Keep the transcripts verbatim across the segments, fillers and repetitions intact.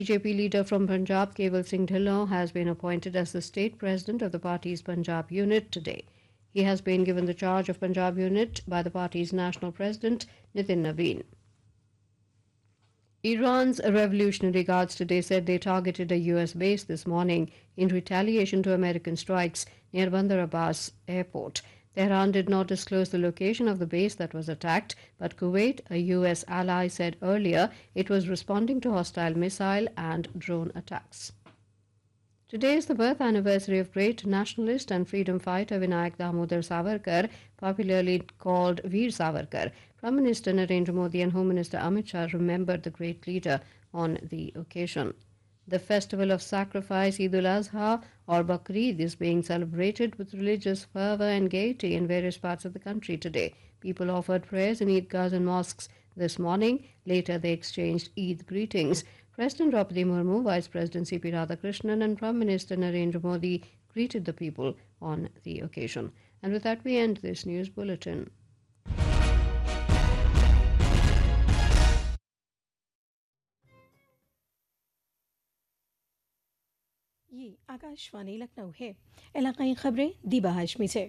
B J P leader from Punjab, Keval Singh Dhillon, has been appointed as the state president of the party's Punjab unit today. He has been given the charge of Punjab unit by the party's national president, Nitin Naveen. Iran's Revolutionary Guards today said they targeted a U S base this morning in retaliation to American strikes near Bandar Abbas airport. Tehran did not disclose the location of the base that was attacked, but Kuwait, a U S ally, said earlier it was responding to hostile missile and drone attacks. Today is the birth anniversary of great nationalist and freedom fighter Vinayak Damodar Savarkar, popularly called Veer Savarkar. Prime Minister Narendra Modi and Home Minister Amit Shah remembered the great leader on the occasion. The festival of sacrifice, Eid al-Azha or Bakrid, is being celebrated with religious fervour and gaiety in various parts of the country today. People offered prayers in Eidgahs and mosques this morning. Later, they exchanged Eid greetings. President Draupadi Murmu, Vice President C P Radhakrishnan and Prime Minister Narendra Modi greeted the people on the occasion. And with that, we end this news bulletin. ये आकाशवाणी लखनऊ है। इलाकाई खबरें दीबा हाशमी से।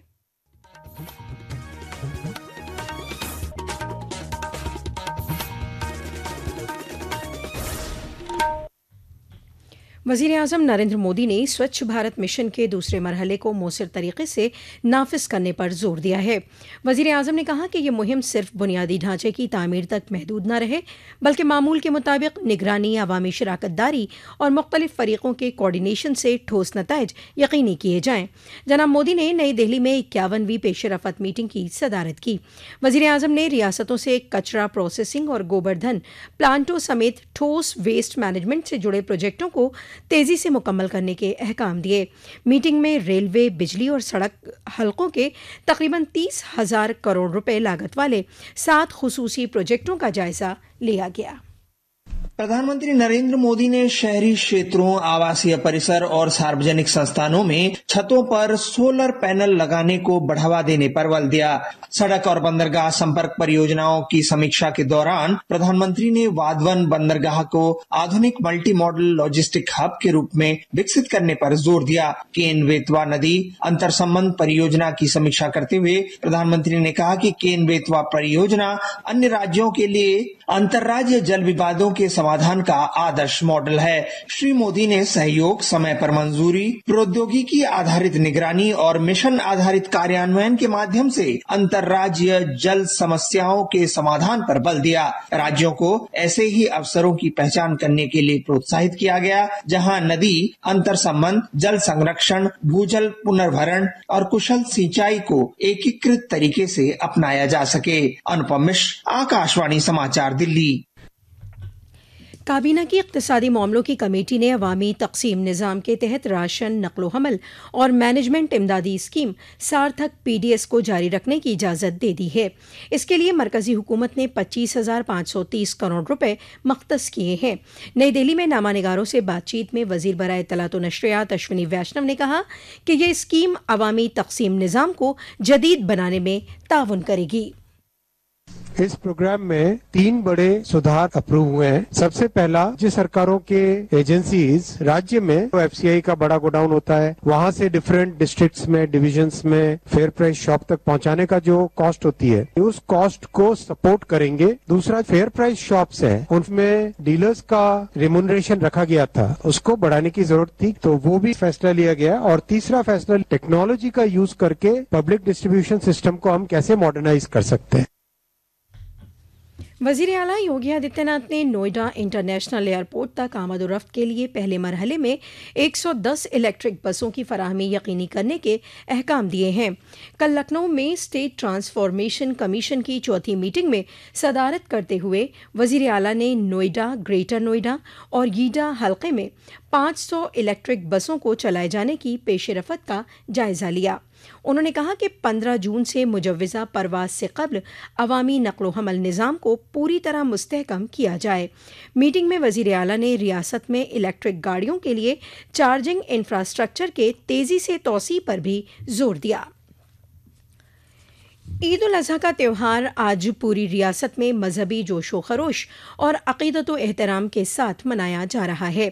वज़ीर आज़म नरेंद्र मोदी ने स्वच्छ Bharat mission के दूसरे मरहले को मौसर तरीके से नाफिज करने पर जोर दिया है। वज़ीर आज़म ने कहा कि यह मुहिम सिर्फ बुनियादी ढांचे की तामीर तक महदूद न रहे, बल्कि मामूल के मुताबिक निगरानी, अवामी शराकतदारी और मुख्तलिफ फ़रीक़ों के कोऑर्डिनेशन से ठोस नताइज यकीनी किए जाएँ। जनाब मोदी ने नई दिल्ली में इक्यावनवीं पेश रफ़त मीटिंग की सदारत की। वज़ीर आज़म ने रियासतों से कचरा प्रोसेसिंग और गोबरधन प्लांटों समेत ठोस वेस्ट मैनेजमेंट से जुड़े प्रोजेक्टों को तेजी से मुकम्मल करने के अहकाम दिए। मीटिंग में रेलवे, बिजली और सड़क हलकों के तकरीबन तीस हजार करोड़ रुपए लागत वाले सात खुसूसी प्रोजेक्टों का जायजा लिया गया। प्रधानमंत्री नरेंद्र मोदी ने शहरी क्षेत्रों, आवासीय परिसर और सार्वजनिक संस्थानों में छतों पर सोलर पैनल लगाने को बढ़ावा देने पर बल दिया। सड़क और बंदरगाह संपर्क परियोजनाओं की समीक्षा के दौरान प्रधानमंत्री ने वाधवन बंदरगाह को आधुनिक मल्टी मॉडल लॉजिस्टिक हब के रूप में विकसित करने पर जोर दिया। केन बेतवा नदी अंतर संबंध परियोजना की समीक्षा करते हुए प्रधानमंत्री ने कहा कि केन बेतवा परियोजना अन्य राज्यों के लिए अंतर्राज्य जल विवादों के समाधान का आदर्श मॉडल है। श्री मोदी ने सहयोग, समय पर मंजूरी, प्रौद्योगिकी आधारित निगरानी और मिशन आधारित कार्यान्वयन के माध्यम से अंतर्राज्य जल समस्याओं के समाधान पर बल दिया। राज्यों को ऐसे ही अवसरों की पहचान करने के लिए प्रोत्साहित किया गया, जहां नदी अंतर संबंध, जल संरक्षण, भूजल पुनर्भरण और कुशल सिंचाई को एकीकृत तरीके से अपनाया जा सके। अनुपम मिश्र, आकाशवाणी समाचार, दिल्ली। काबीना की इक़्तिसादी मामलों की कमेटी ने अवामी तक़सीम निज़ाम के तहत राशन, नक़्लो हमल और मैनेजमेंट इमदादी स्कीम सार्थक पी डी एस को जारी रखने की इजाज़त दे दी है। इसके लिए मरकज़ी हुकूमत ने पच्चीस हजार पाँच सौ तीस करोड़ रुपए मख्तस किए हैं। नई दिल्ली में नामा निगारों से बातचीत में वज़ीर बराए इत्तलात व नशरियात अश्विनी वैष्णव ने कहा कि यह स्कीम अवामी तक़सीम निज़ाम को जदीद बनाने में ताउन करेगी। इस प्रोग्राम में तीन बड़े सुधार अप्रूव हुए हैं। सबसे पहला, राज्य सरकारों के एजेंसीज राज्य में तो एफ सी आई का बड़ा गोडाउन होता है, वहां से डिफरेंट डिस्ट्रिक्ट्स में, डिविजन्स में फेयर प्राइस शॉप तक पहुंचाने का जो कॉस्ट होती है, उस कॉस्ट को सपोर्ट करेंगे। दूसरा, फेयर प्राइस शॉप्स है, उनमें डीलर्स का रिम्यूनरेशन रखा गया था, उसको बढ़ाने की जरूरत थी, तो वो भी फैसला लिया गया। और तीसरा फैसला, टेक्नोलॉजी का यूज करके पब्लिक डिस्ट्रीब्यूशन सिस्टम को हम कैसे मॉडर्नाइज कर सकते हैं। वज़ीर आला योगी आदित्यनाथ ने नोएडा इंटरनेशनल एयरपोर्ट तक आमद-ओ-रफ्त के लिए पहले मरहले में एक सौ दस इलेक्ट्रिक बसों की फराहमी यकीनी करने के अहकाम दिए हैं। कल लखनऊ में स्टेट ट्रांसफॉर्मेशन कमीशन की चौथी मीटिंग में सदारत करते हुए वज़ीर आला ने नोएडा, ग्रेटर नोएडा और गीडा हल्के में पाँच सौ इलेक्ट्रिक बसों को चलाए जाने की पेशरफत का जायजा लिया। उन्होंने कहा कि पंद्रह जून से मुजव्वज़ा परवाज से कब्ल अवामी नक़्लो हमल निज़ाम को पूरी तरह मुस्तहकम किया जाए। मीटिंग में वज़ीर आला ने रियासत में इलेक्ट्रिक गाड़ियों के लिए चार्जिंग इंफ्रास्ट्रक्चर के तेज़ी से तौसी पर भी जोर दिया। ईद उल अज़हा का त्यौहार आज पूरी रियासत में मजहबी जोशो खरोश और अकीदत व एहतराम के साथ मनाया जा रहा है।